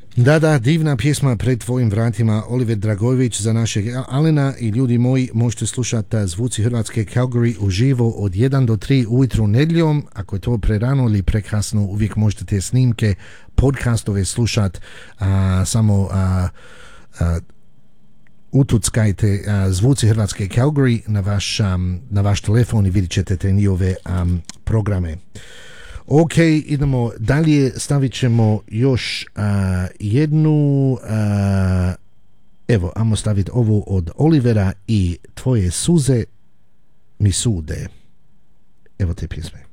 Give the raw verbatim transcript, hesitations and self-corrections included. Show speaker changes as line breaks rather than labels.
Da, da, divna pjesma Pred tvojim vratima, Oliver Dragojević za našeg Alena. I ljudi moji, možete slušati Zvuci Hrvatske Calgary uživo od jedan do tri ujutru nedjeljom. Ako je to prerano ili prekasno, uvijek možete te snimke, podcastove slušati. Samo a, a, utuckajte a, Zvuci Hrvatske Calgary na vaš, um, na vaš telefon i vidjet ćete te njihove um, programe. Ok, idemo dalje, stavit ćemo još uh, jednu, uh, evo, ajmo staviti ovu od Olivera i Tvoje suze mi sude. Evo te pjesme.